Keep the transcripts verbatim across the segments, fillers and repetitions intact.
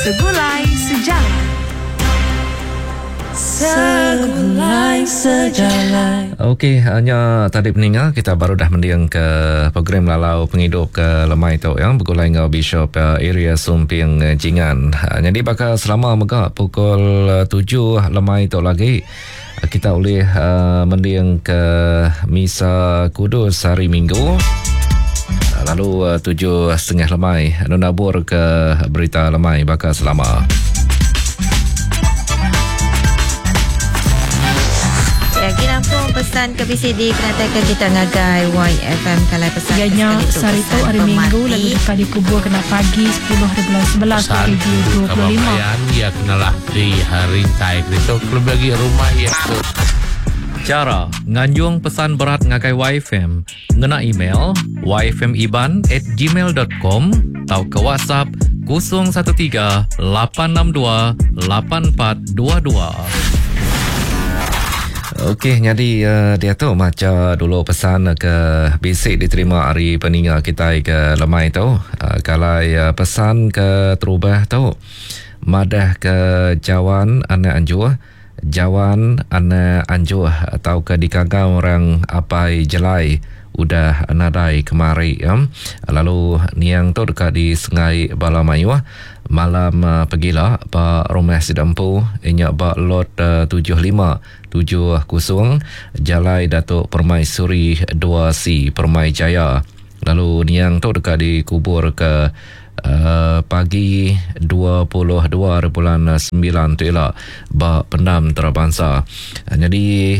Segulai Sejalan. Segulai Sejalan. Okey, hanya tadi peninggal kita baru dah mendiang ke program Lalau Penghidup ke Lemai tu yang bergulai dengan Bishop uh, area Sumping uh, Jingan. Uh, jadi bakal selama megak pukul uh, tujuh Lemai tu lagi uh, kita boleh uh, mendiang ke Misa Kudus hari Minggu. Uh, lalu uh, tujuh setengah Lemai nunabur ke berita Lemai bakal selama. Pesan ke B C D penatakan kita ngagai Y F M kalau pesan Ianya Sarito hari Minggu lalu dekat dikubur kena pagi sepuluh hari bulan sebelas dua ribu dua puluh lima. Ya kenalah di hari taik itu kalau bagi rumah ya tu. Cara nganjung pesan berat ngagai Y F M ngena email y f m iban at gmail dot com atau ke WhatsApp kosong satu tiga lapan enam dua lapan empat dua dua. Okey, jadi uh, dia tu macam dulu pesan ke basic diterima hari peninggal kita ke Lemai tu. Uh, kalau uh, pesan ke terubah tu, madah ke Jawan anak anjur, Jawan anak anjur atau ke dikagau orang apai jelai udah nadai kemari ya. Lalu niang tu dekat di Sungai Balamayu malam uh, pergilah Pak Rumah Sidampu inya Pak Lot uh, tujuh lima tujuh kosong Jalai Datuk Permaisuri dua C Permai Jaya. Lalu niang tu dekat dikubur ke uh, pagi dua puluh dua bulan sembilan tu ialah Pak Pendam Terabangsa. Uh, jadi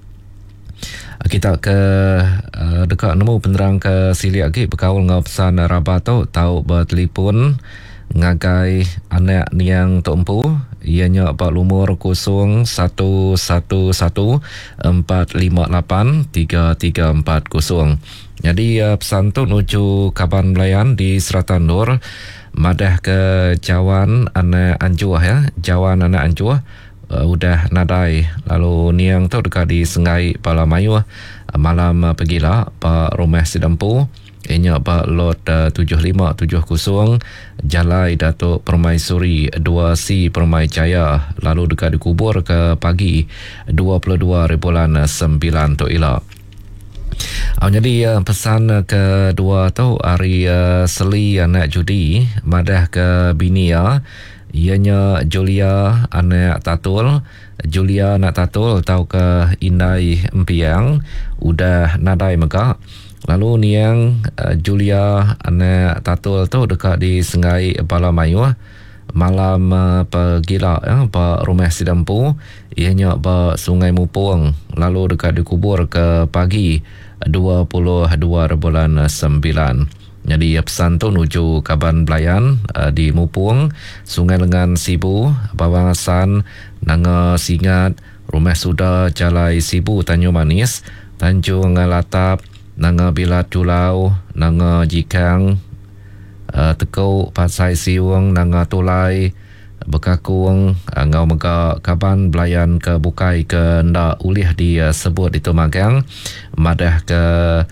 kita ke uh, dekat nemu penerang ke sili lagi berkawal dengan pesan Rabat tu tahu bertelefon ngagai anak niang tu empu ianya Pak Lumur kosong satu satu satu empat lima lapan tiga tiga empat kosong. Jadi uh, pesan tu nuju Kaban Belayan di Seratan Nur madah ke Jawan anak anjur ya, Jawan anak anjur Uh, udah nadai. Lalu niang tu dekat di Sungai Balamayu uh, malam uh, pergilah Pak Rumah Sidampu ianya Pak Lot uh, tujuh lima tujuh kosong Jalai Datuk Permaisuri dua C Permai Jaya. Lalu dekat dikubur ke pagi dua puluh dua bulan sembilan tu ialah. Oh, jadi uh, pesan uh, kedua tu hari uh, Seli anak judi madah ke Binia ianya Julia anak Tatul, Julia anak Tatul tahu ke Indai Empiang udah nadai megak. Lalu niang uh, Julia anak Tatul tu dekat di Sungai Balamayu malam uh, pergilah ya, Pak Rumah Sidampu ianya Pak Sungai Mupung. Lalu dekat dikubur ke pagi dua puluh dua bulan sembilan. Jadi pesan tu nuju Kaban Belayan uh, di Mupung, Sungai Lengan Sibu, Bawangasan, Nanga Singat, Rumah Suda Jalai Sibu Tanjung Manis, Tanjung Latap, Nanga Bilat Julau, Nanga Jikang, uh, Tekau Pasai Siwang, Nanga Tulai, Bekakung, uh, Ngau Mega Kaban Belayan ke Bukai ke ndak ulih di uh, sebut itu magang madah ke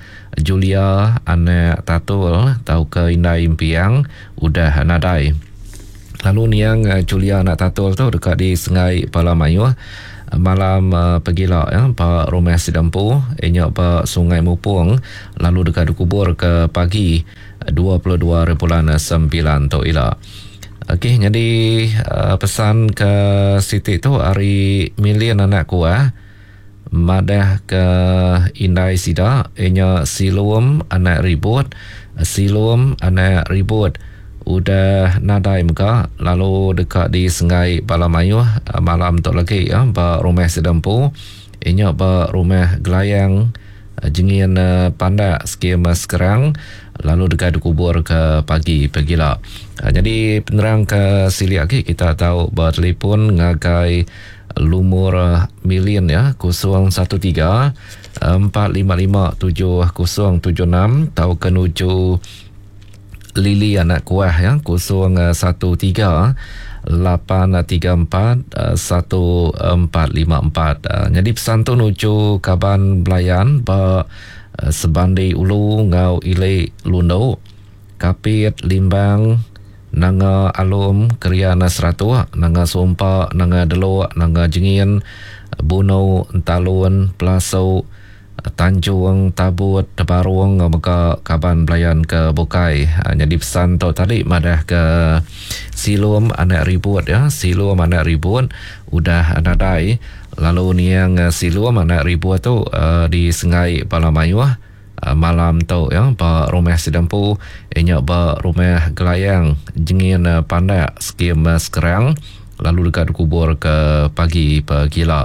Julia anak Tatul tahu ke Indai Impiang udah nadai. Lalu niang uh, Julia anak Tatul tu dekat di Sungai Balamayu malam uh, pergilah ya, Pak Rumah Sidampu ianya Pak Sungai Mupung. Lalu dekat dikubur ke pagi dua puluh dua bulan sembilan tu ialah. Okey, jadi uh, pesan ke Siti tu hari Milian anak kuah madah ke Indai Sida inya Silum anak ribut, Silum anak ribut udah nadai muka. Lalu dekat di Sungai Balamayu uh, malam tu lagi ya, Pak Rumah Sidampu inya Pak Rumah Gelayang uh, Jengin uh, Pandak skim uh, Sekerang. Lalu dekat dikubur ke pagi pergilah. Uh, jadi penerang ke sili lagi kita tahu bertelefon ngagai Lumur uh, Milian ya kosong satu tiga empat lima lima tujuh kosong tujuh enam tahu kenuju Lili anak kuah ya kosong satu tiga lapan tiga empat satu empat lima empat. Jadi pesan tu nuju Kaban Belayan ba Sebandi Ulu Ngau Ile Lundo Kapit Limbang nanga alum kriana seratua, nanga sompa, nanga delok, nanga jengin, bunau, talun, pelasau, Tanjung, Tabut, Tebarung, maka kaban belayan ke Bukai. Jadi pesan tu tadi madah ke Silum anak ribut ya, Silum anak ribut udah nadai. Lalu ni yang Silum anak ribut tu uh, di Sengai Palamayu uh, malam tu ya, ba rumah Sidampu, inya ba rumah Gelayang, jengin uh, pandak skim uh, sekarang, lalu dekat kubur ke pagi pagila.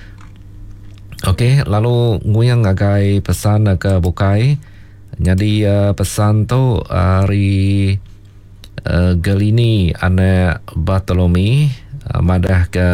Okey, lalu nguyang agai pesan ke Bukai. Jadi uh, pesan tu hari uh, Gelini anak Bartholomew uh, madah ke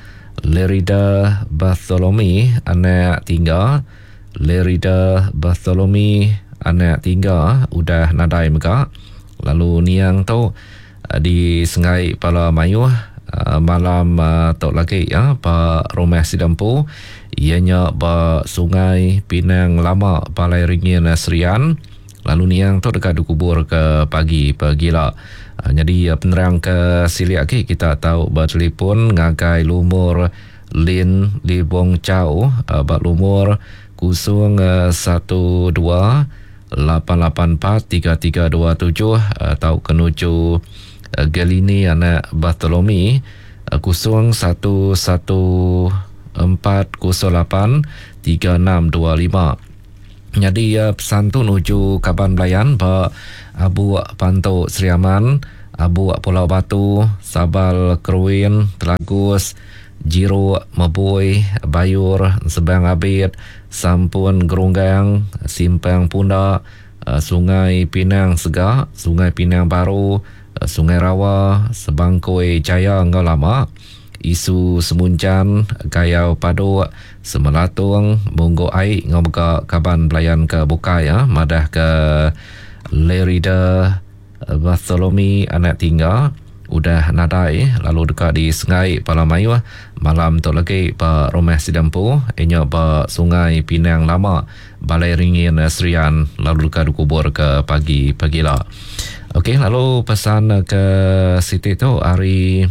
Lerida Bartholomew anak tiga, Lerida Bartholomew anak tiga udah nadai mereka. Lalu niang tu uh, di Sengai Palamayu uh, malam uh, tu lagi ya, pa rumah Sidampu. Ianya ba Sungai Pinang Lama Balai Ringin Serian. Lalu niang tu dekat dikubur ke pagi pagila. Uh, jadi uh, penerang ke sili lagi kita tahu bertelefon ngagai lumur Lin Li Bong Chow uh, bat lumur kosong satu dua lapan lapan empat tiga tiga dua tujuh uh, tahu kenuju uh, Gelini anak Bartholomew uh, kosong satu satu empat kosong lapan tiga enam dua lima. Jadi uh, pesan tu nuju Kaban Belayan ba Abu Panto Seriaman, Abu Pulau Batu, Sabal Kerwin, Telagus, Jiro Mabui, Bayur, Sebang Abid, Sampun Gerunggang, Simpang Punda, uh, Sungai Pinang Sega, Sungai Pinang Baru, uh, Sungai Rawa, Sebangkoi Jaya Ngau Lama, Isu Semuncan, Gayau Padu, Semelatung, Munggo Ai, Ngomga Kaban Belayan ke Bukai ya, madah ke Lerida Bartholomew anak tinggal udah nadai. Lalu dekat di Sengai Palamayu malam tu lagi pa rumah Sidampu, inya pa Sungai Pinang Lama Balai Ringin Serian, lalu dekat dikubur ke pagi pagila. Okey, lalu pesan ke Siti tu hari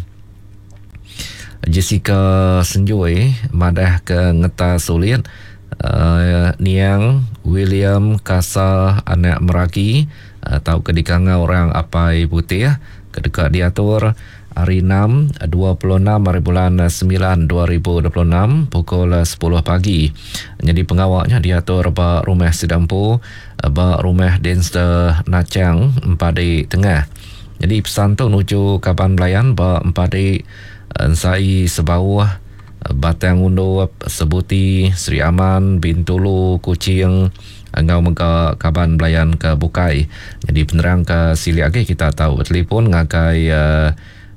Jessica Senjoy madah ke Ngeta Sulit, uh, Niang William Kasa anak Meraki, uh, tahu kedikanga orang Apai Putih kedekat diatur hari enam dua puluh enam hari bulan sembilan dua ribu dua puluh enam pukul sepuluh pagi. Jadi pengawaknya diatur ba rumah Sidampu, ba rumah Denster Nacang Empadi Tengah. Jadi pesan tu nuju Kaban Belayan ba Empadi Sai Sebawah, Batang Undu, Sebuti, Sri Aman, Bintulu, Kucing, Ngau Mega Kaban Belayan ke Bukai. Jadi penerang ke sili lagi kita tahu telefon ngagai uh,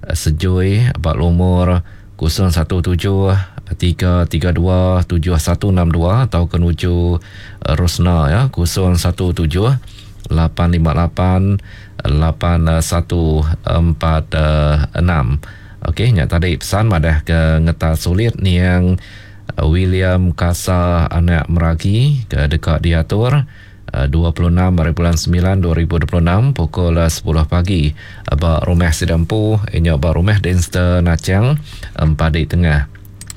Sejui bat lumur kosong satu tujuh tiga tiga dua tujuh satu enam dua atau kenuju uh, Rosna ya kosong satu tujuh lapan lima lapan lapan satu empat enam. Okey, nya tadi pesan madah ke Ngeta Sulit ni yang William Kasa anak Meragi ke dekat diatur dua puluh enam hari bulan sembilan dua ribu dua puluh enam pukul sepuluh pagi. Ba rumah Sidampu, inya ba rumah Denster Nacang Empadi Tengah.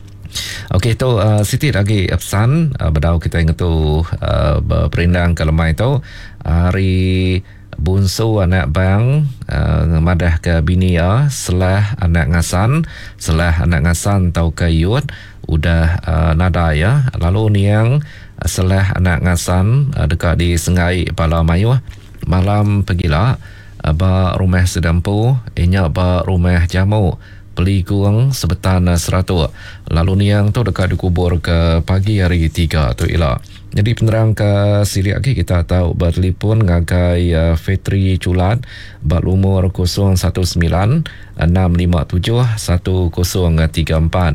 Okey tu uh, Siti lagi pesan uh, bedau kita ingat tu uh, berperindang ke lemai tu hari Bunsu anak bang uh, madah ke bini ya, selah anak ngasan, selah anak ngasan tau ke yud udah uh, nada ya. Lalu ni yang selah anak ngasan uh, dekat di Sengai Palamayu malam pagila uh, ba rumah Sidampu, inya ba rumah jamu Peliguang sebetan seratus. Lalu ni yang tu dekat dikubur ke pagi hari tiga tu ilah. Jadi penerang ke sili lagi kita tahu bertelefon ngagai uh, Fetri Culat bat lumur kosong satu sembilan enam lima tujuh satu kosong tiga empat.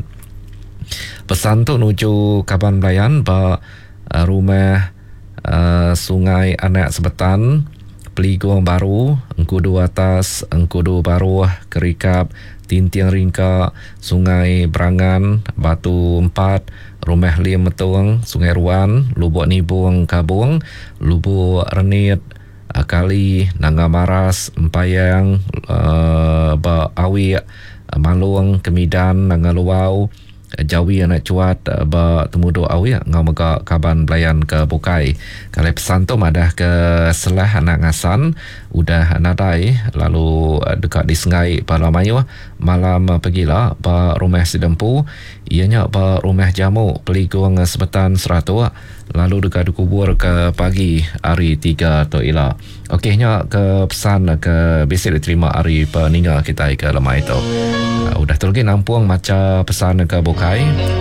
Pesan tu nuju Kaban Belayan ba uh, rumah uh, Sungai Anak Sebetan, Peliguang Baru, Engkudu Atas, Engkudu Baru, Kerikap, Tintiang Ringka, Sungai Berangan, Batu Empat, Rumah Lim Metung, Sungai Ruan, Lubuk Nibung Kabung, Lubuk Renit, uh, kali nanga maras empayang uh, ba awi uh, malung kemidan nanga luau jawi anak cuat uh, ba temudo awi ngau mega kaban belayan ke bukai kalau pesan tu madah ke selah anak ngasan udah nadai lalu uh, dekat di Sengai Palamayu malam uh, pergilah ba rumah Sidempu ianya ba rumah jamu peliguang uh, sebetan seratus lalu dekat dikubur ke pagi hari tiga tu ila okeynya ke pesan uh, ke bisik diterima hari peninggal kita ke lemah itu. Uh, udah terlagi nampung macam pesan ke bukai.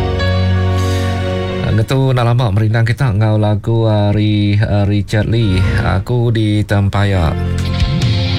Ngetu nak lama merindang kita ngau lagu uh, Richard Lee. Aku di Tempayak.